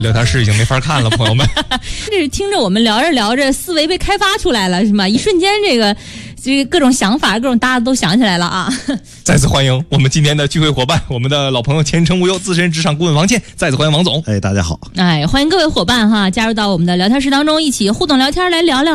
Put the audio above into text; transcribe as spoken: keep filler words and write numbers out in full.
聊天室已经没法看了，朋友们。 这是听着我们聊着聊着，思维被开发出来了，是吗？一瞬间，这个这个各种想法、各种搭子都想起来了啊！ 再次欢迎我们今天的聚会伙伴，我们的老朋友前程无忧资深职场顾问王健。再次欢迎王总。 哎，大家好。 哎，欢迎各位伙伴哈，加入到我们的聊天室当中，一起互动聊天，来聊聊。